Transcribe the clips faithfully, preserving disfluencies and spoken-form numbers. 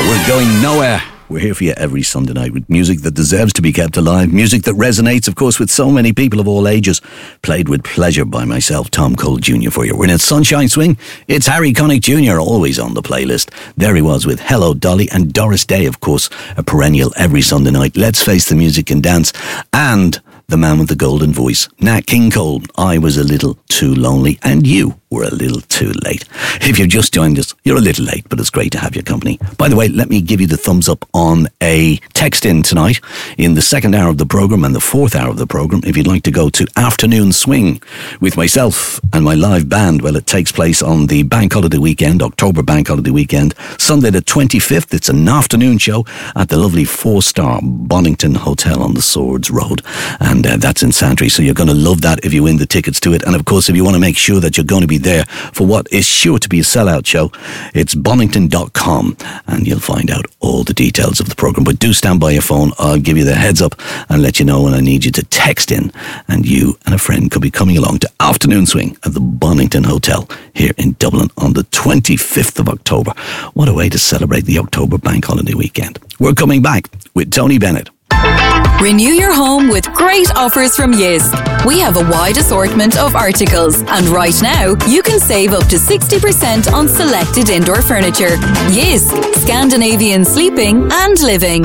We're going nowhere. We're here for you every Sunday night with music that deserves to be kept alive, music that resonates, of course, with so many people of all ages. Played with pleasure by myself, Tom Cole Junior for you. We're in Sunshine Swing. It's Harry Connick Junior, always on the playlist. There he was with Hello Dolly, and Doris Day, of course, a perennial every Sunday night. Let's Face the Music and Dance. And the man with the golden voice, Nat King Cole. I was a little too lonely, and you were a little too late. If you've just joined us, you're a little late, but it's great to have your company. By the way, let me give you the thumbs up on a text in tonight in the second hour of the programme and the fourth hour of the programme. If you'd like to go to Afternoon Swing with myself and my live band, well, it takes place on the bank holiday weekend, October bank holiday weekend, Sunday the twenty-fifth. It's an afternoon show at the lovely four-star Bonington Hotel on the Swords Road, and uh, that's in Santry, so you're going to love that if you win the tickets to it. And of course, if you want to make sure that you're going to be there for what is sure to be a sellout show, it's bonington dot com, and you'll find out all the details of the programme. But do stand by your phone. I'll give you the heads up and let you know when I need you to text in, and you and a friend could be coming along to Afternoon Swing at the Bonington Hotel here in Dublin on the twenty-fifth of October. What a way to celebrate the October bank holiday weekend. We're coming back with Tony Bennett. Renew your home with great offers from Jysk. We have a wide assortment of articles, and right now you can save up to sixty percent on selected indoor furniture. Jysk, Scandinavian sleeping and living.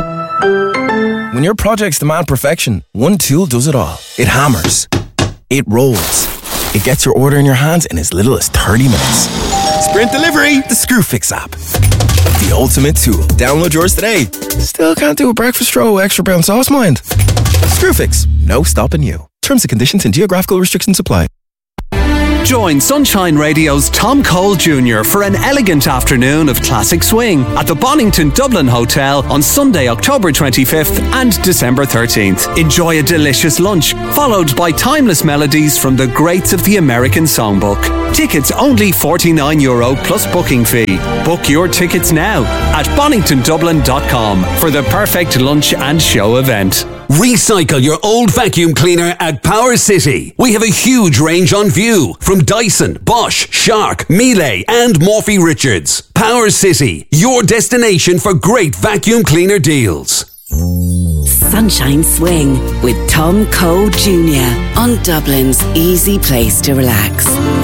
When your projects demand perfection, one tool does it all. It hammers. It rolls. It gets your order in your hands in as little as thirty minutes. Sprint Delivery, the Screwfix app. The ultimate tool. Download yours today. Still can't do a breakfast roll, extra brown sauce, mind? Screwfix, no stopping you. Terms and conditions and geographical restrictions apply. Join Sunshine Radio's Tom Cole Junior for an elegant afternoon of classic swing at the Bonington Dublin Hotel on Sunday, October twenty-fifth and December thirteenth. Enjoy a delicious lunch, followed by timeless melodies from the greats of the American songbook. Tickets only forty-nine euro plus booking fee. Book your tickets now at bonington dublin dot com for the perfect lunch and show event. Recycle your old vacuum cleaner at Power City. We have a huge range on view from Dyson, Bosch, Shark, Miele and Morphy Richards. Power City, your destination for great vacuum cleaner deals. Sunshine Swing with Tom Cole Junior on Dublin's easy place to relax.